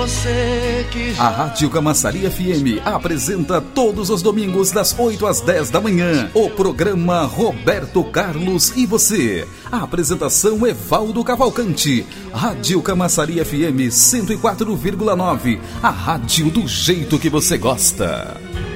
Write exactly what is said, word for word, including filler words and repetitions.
você que já... A Rádio Camaçari F M apresenta todos os domingos das oito às dez da manhã o programa Roberto Carlos e Você. A apresentação Evaldo Cavalcante. Rádio Camaçari F M cento e quatro vírgula nove. A rádio do jeito que você gosta.